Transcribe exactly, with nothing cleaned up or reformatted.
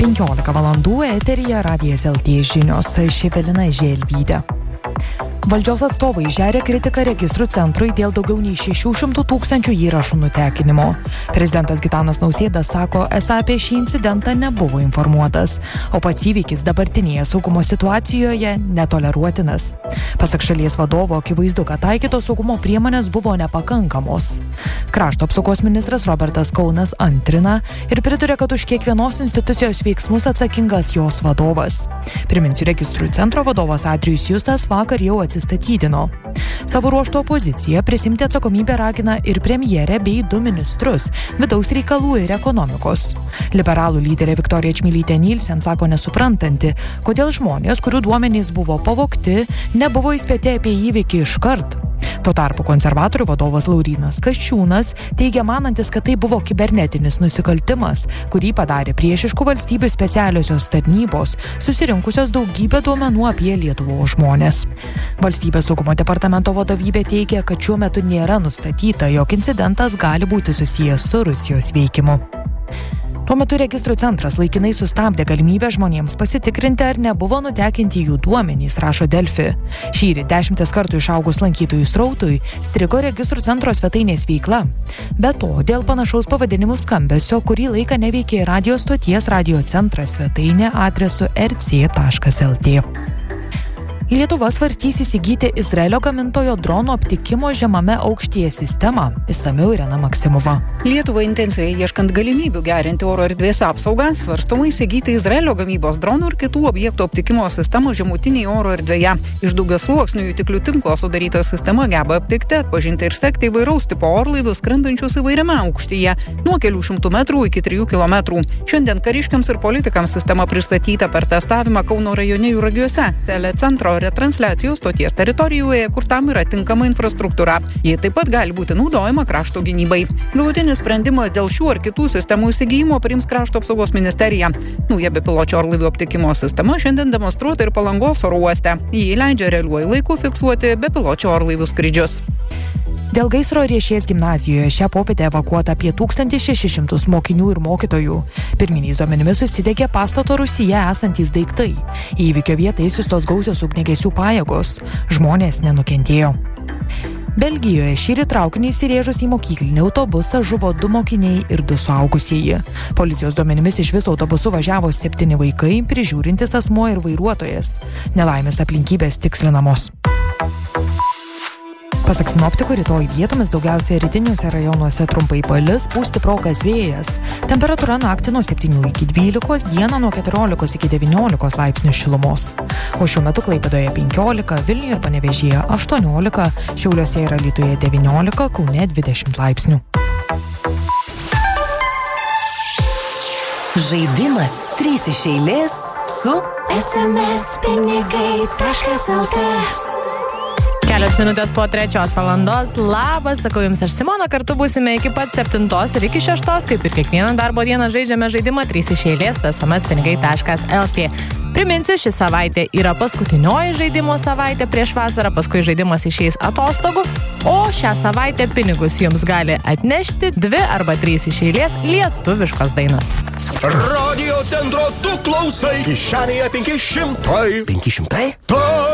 penkiolika valandų eteryje Radijas L T žinios, ši Evelina Želvytė. Valdžios atstovai žeria kritiką registrų centrui dėl daugiau nei šešių šimtų tūkstančių įrašų nutekinimo. Prezidentas Gitanas Nausėda sako, esą apie šį incidentą nebuvo informuotas, o pats įvykis dabartinėje saugumo situacijoje netoleruotinas. Pasak šalies vadovo, akivaizdu, kad taikytos saugumo priemonės buvo nepakankamos. Krašto apsaugos ministras Robertas Kaunas antrina ir priduria, kad už kiekvienos institucijos veiksmus atsakingas jos vadovas. Priminsiu, registrų centro vadovas Adrijus Justas vakar jau atsistatydino. Savo ruožtu opozicija prisimti atsakomybę ragina ir premjerę bei du ministrus – vidaus reikalų ir ekonomikos. Liberalų lyderė Viktorija Čmilytė Nilsen sako nesuprantanti, kodėl žmonės, kurių duomenys buvo pavogti, nebuvo įspėti apie įvykį iškart. Tuo tarpu konservatorių vadovas Laurynas Kasčiūnas teigia manantis, kad tai buvo kibernetinis nusikaltimas, kurį padarė priešiškų valstybių specialiosios tarnybos, susirinkusios daugybę duomenų apie Lietuvos žmonės. Valstybės saugumo departamento vadovybė teigia, kad šiuo metu nėra nustatyta, jog incidentas gali būti susijęs su Rusijos veikimu. Tuo metu registrų centras laikinai sustabdė galimybę žmonėms pasitikrinti, ar nebuvo nutekinti jų duomenys, rašo Delfi. Šįryt dešimtis kartų išaugus lankytojų srautui strigo registrų centro svetainės veikla. Be to, dėl panašaus pavadinimų skambesio, kurį laiką neveikė radio stoties Radio centras svetainė adresu r c taškas l t. Lietuva svarstys įsigyti Izraelio gamintojo dronų aptikimo žemame aukštyje sistemą. Išsamiau Irena Maksimova. Lietuvai intensyviai ieškant galimybių gerinti oro erdvės apsaugą, svarstoma įsigyti Izraelio gamybos dronų ir kitų objektų aptikimo sistemų žemutinėje oro erdvėje. Iš daugiasluoksnių jutiklių tinklo sudaryta sistema geba aptikti, atpažinti ir sekti įvairaus tipo orlaivius skrendančius įvairiame aukštyje, nuo kelių šimtų metrų iki trijų kilometrų. Šiandien kariškiams ir politikams sistema pristatyta per testavimą Kauno rajone Juragiuose, telecentro retransliacijos stoties teritorijoje, kur tam yra tinkama infrastruktūra. Jie taip pat gali būti naudojama krašto gynybai. Galutinį sprendimą dėl šių ar kitų sistemų įsigijimo priims Krašto apsaugos ministerija. Nauja bepiločio orlaivių aptikimo sistema šiandien demonstruota ir Palangos oro uoste. Jį leidžia realiuoju laiku fiksuoti bepiločio orlaivių skrydžius. Dėl gaisro Riešės gimnazijoje šią popietę evakuota apie tūkstantis šešis šimtus mokinių ir mokytojų. Pirminiais duomenimis susidegė pastato rūsyje esantys daiktai. Į įvykio vietą įsiustos gausios ugniagesių pajėgos. Žmonės nenukentėjo. Belgijoje šįryt traukiniu įsirėžus į mokyklinį autobusą žuvo du mokiniai ir du suaugusieji. Policijos duomenimis iš viso autobusu važiavo septyni vaikai, prižiūrintis asmuo ir vairuotojas. Nelaimės aplinkybės tikslinamos. Pasak sinoptikų, rytoj vietomis daugiausiai rytiniuose rajonuose trumpai palis, pūs stiprokas vėjas. Temperatūra naktį nuo septynių iki dvylikos, dieną nuo keturiolikos iki devyniolikos laipsnių šilumos. O šiuo metu Klaipėdoje penkiolika, Vilniuje ir Panevėžyje aštuoniolika, Šiauliuose ir Alytuje devyniolika, Kaune dvidešimt laipsnių. Žaidimas trys iš eilės su es em es pinigai taškas el tė. Kelios minutės po trečios valandos. Labas, sakau jums, aš Simona, kartu būsime iki pat septintos ir iki šeštos, kaip ir kiekvieną darbo dieną žaidžiame žaidimą trys iš eilės es em es pinigai taškas el tė. Priminsiu, ši savaitė yra paskutinioji žaidimo savaitė prieš vasarą, paskui žaidimas išeis atostogų, o šią savaitę pinigus jums gali atnešti dvi arba trys iš eilės lietuviškos dainos. Radio centro tu klausai, kišenėje penki šimtai. penki šimtai? Ta